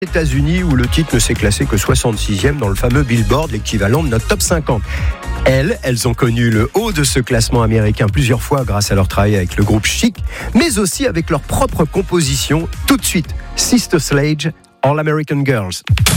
États-Unis où le titre ne s'est classé que 66e dans le fameux Billboard, l'équivalent de notre top 50. Elles ont connu le haut de ce classement américain plusieurs fois grâce à leur travail avec le groupe Chic, mais aussi avec leur propre composition. Tout de suite, Sister Sledge, All American Girls.